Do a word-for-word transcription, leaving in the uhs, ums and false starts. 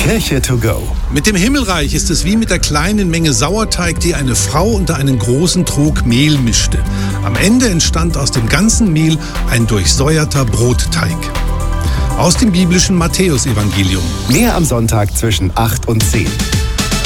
Kirche to go. Mit dem Himmelreich ist es wie mit der kleinen Menge Sauerteig, die eine Frau unter einen großen Trog Mehl mischte. Am Ende entstand aus dem ganzen Mehl ein durchsäuerter Brotteig. Aus dem biblischen Matthäusevangelium. Mehr am Sonntag zwischen acht und zehn.